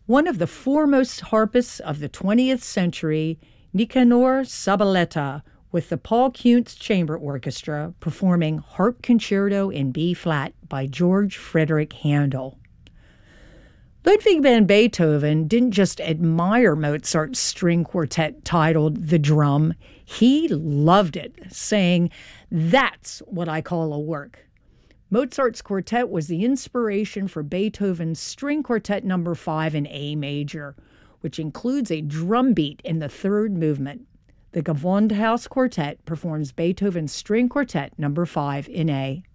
One of the foremost harpists of the 20th century, Nicanor Zabaleta, with the Paul Kuntz Chamber Orchestra, performing Harp Concerto in B-flat by George Frederick Handel. Ludwig van Beethoven didn't just admire Mozart's string quartet titled The Drum, he loved it, saying, "That's what I call a work." Mozart's quartet was the inspiration for Beethoven's String Quartet No. 5 in A major, which includes a drum beat in the third movement. The Gewandhaus Quartet performs Beethoven's String Quartet No. 5 in A.